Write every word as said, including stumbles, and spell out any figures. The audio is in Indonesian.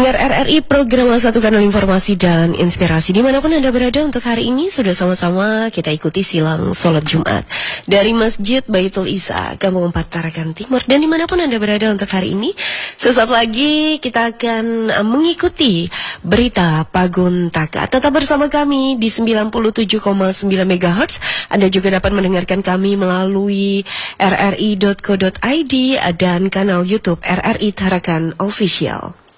Pendengar R R I, program Satu Kanal Informasi dan Inspirasi dimanapun Anda berada. Untuk hari ini sudah sama-sama kita ikuti silang sholat Jumat dari Masjid Baitul Isa, Kampung Empat Tarakan Timur. Dan dimanapun Anda berada untuk hari ini, sesaat lagi kita akan mengikuti berita Paguntaka. Tetap bersama kami di sembilan puluh tujuh koma sembilan megahertz. Anda juga dapat mendengarkan kami melalui r r i dot co dot i d dan kanal YouTube R R I Tarakan Official.